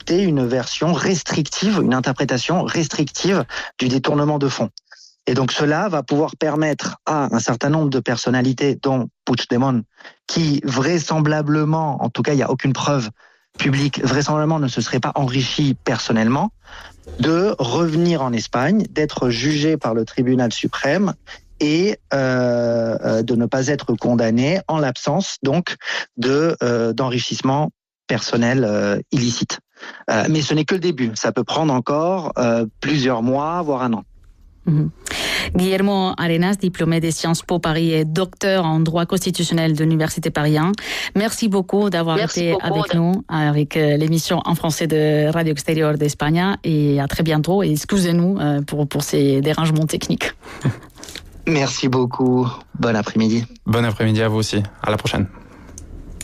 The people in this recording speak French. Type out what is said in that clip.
adopter une version restrictive, une interprétation restrictive du détournement de fonds. Et donc cela va pouvoir permettre à un certain nombre de personnalités, dont Puigdemont, qui vraisemblablement, en tout cas il n'y a aucune preuve publique, vraisemblablement ne se serait pas enrichi personnellement, de revenir en Espagne, d'être jugé par le tribunal suprême et de ne pas être condamné en l'absence donc d'enrichissement personnel illicite. Mais ce n'est que le début, ça peut prendre encore plusieurs mois, voire un an. Guillermo Arenas, diplômé des Sciences Po Paris et docteur en droit constitutionnel de l'Université Paris 1. Merci beaucoup d'avoir été avec nous, avec l'émission en français de Radio Extérieur d'Espagne, et à très bientôt, et excusez-nous pour ces dérangements techniques. Merci beaucoup, bon après-midi. Bon après-midi à vous aussi, à la prochaine.